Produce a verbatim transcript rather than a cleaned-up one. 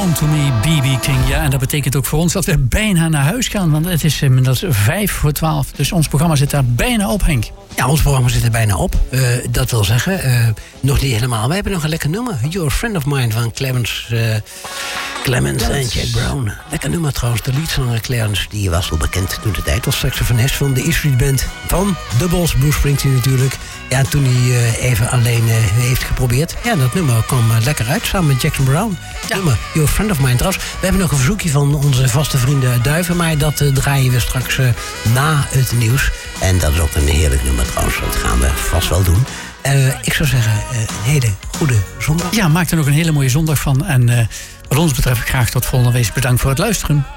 Belong to Me, B B King. Ja, en dat betekent ook voor ons dat we bijna naar huis gaan. Want het is inmiddels vijf voor twaalf. Dus ons programma zit daar bijna op, Henk. Ja, ons programma zit er bijna op. Uh, dat wil zeggen, uh, nog niet helemaal. We hebben nog een lekker nummer. You're a Friend of Mine van Clarence, uh, Clemens en Jack Brown. Lekker nummer trouwens. De leadzanger Clarence, die was al bekend toen de tijd als saxofonist van de E Street Band. Van de Bulls, Bruce Springsteen natuurlijk. Ja, toen hij uh, even alleen uh, heeft geprobeerd. Ja, dat nummer kwam uh, lekker uit, samen met Jackson Brown. Ja. Nummer, You're a Friend of Mine trouwens. We hebben nog een verzoekje van onze vaste vrienden Duiven. Maar dat uh, draaien we straks uh, na het nieuws. En dat is ook een heerlijk nummer trouwens. Dat gaan we vast wel doen. Uh, ik zou zeggen, uh, een hele goede zondag. Ja, maak er nog een hele mooie zondag van. En uh, wat ons betreft graag tot volgende week. Bedankt voor het luisteren.